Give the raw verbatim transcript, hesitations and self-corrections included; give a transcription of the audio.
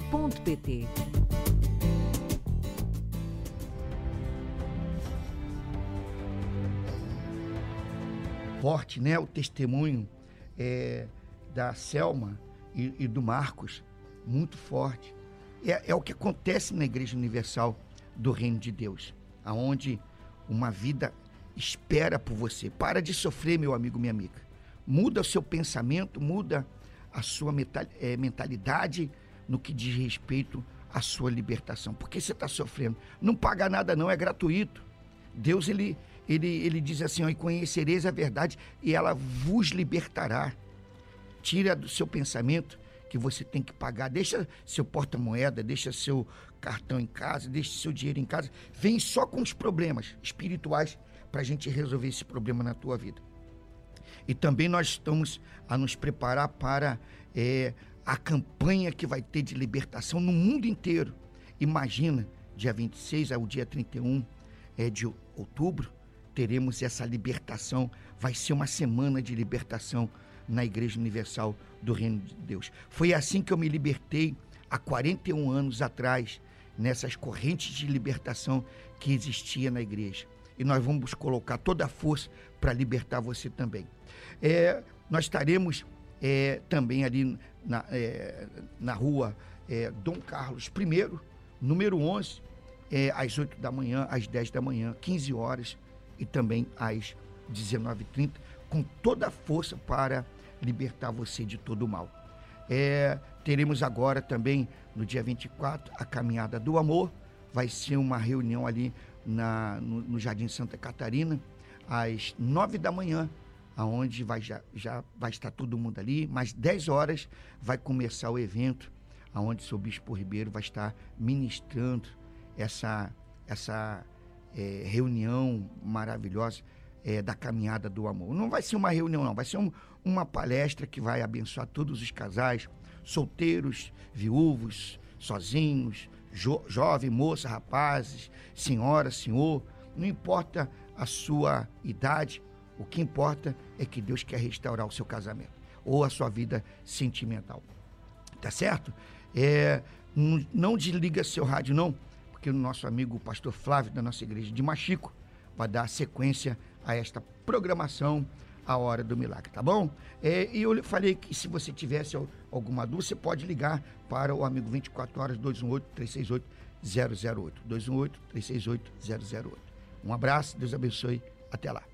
ponto pt. Forte, né? O testemunho é, da Selma e, e do Marcos, muito forte. É, é o que acontece na Igreja Universal do Reino de Deus, aonde uma vida espera por você. Para de sofrer, meu amigo, minha amiga. Muda o seu pensamento, muda a sua mentalidade no que diz respeito à sua libertação. Porque você está sofrendo? Não paga nada não, é gratuito. Deus, ele, ele, ele diz assim, ó, e conhecereis a verdade e ela vos libertará. Tira do seu pensamento que você tem que pagar, deixa seu porta-moeda, deixa seu cartão em casa, deixa seu dinheiro em casa, vem só com os problemas espirituais para a gente resolver esse problema na tua vida. E também nós estamos a nos preparar para é, a campanha que vai ter de libertação no mundo inteiro. Imagina, dia vinte e seis ao dia trinta e um é, de outubro, teremos essa libertação, vai ser uma semana de libertação na Igreja Universal do Reino de Deus. Foi assim que eu me libertei há quarenta e um anos atrás, nessas correntes de libertação que existia na igreja. E nós vamos colocar toda a força para libertar você também. É, nós estaremos é, também ali na, é, na rua é, Dom Carlos I, número onze, é, às oito da manhã, às dez da manhã, quinze horas e também às dezenove e trinta, com toda a força para libertar você de todo o mal. É, teremos agora também, no dia vinte e quatro, a Caminhada do Amor. Vai ser uma reunião ali na, no, no Jardim Santa Catarina, às nove da manhã, aonde vai, já, já vai estar todo mundo ali. Mais dez horas vai começar o evento, aonde o seu Bispo Ribeiro vai estar ministrando essa, essa é, reunião maravilhosa É, da Caminhada do Amor. Não vai ser uma reunião não, vai ser um, uma palestra que vai abençoar todos os casais, solteiros, viúvos, sozinhos, jo, jovem, moça, rapazes, senhora, senhor, não importa a sua idade, o que importa é que Deus quer restaurar o seu casamento ou a sua vida sentimental, tá certo? É, não, não desliga seu rádio não, porque o nosso amigo o pastor Flávio da nossa igreja de Machico vai dar sequência a esta programação, a Hora do Milagre, tá bom? É, e eu falei que se você tivesse alguma dúvida, você pode ligar para o amigo vinte e quatro horas, dois um oito, três seis oito, zero zero oito, dois um oito, três seis oito, zero zero oito. Um abraço, Deus abençoe, até lá.